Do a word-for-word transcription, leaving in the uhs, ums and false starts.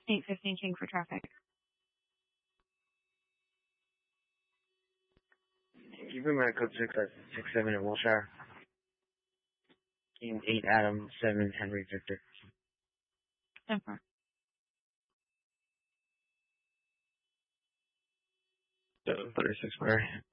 eight fifteen King for traffic. Keep in mind code six at six seven at Wilshire. King eight Adam seven Henry Victor. ten four. seven thirty-six Mary.